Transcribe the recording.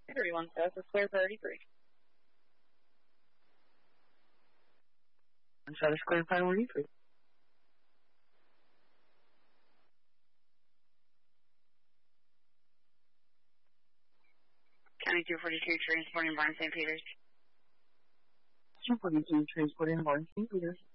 31 South, it's clear for 33. South is clear for 33. County 242, transporting Barn St. Peters. 242, transporting Barn St. Peters.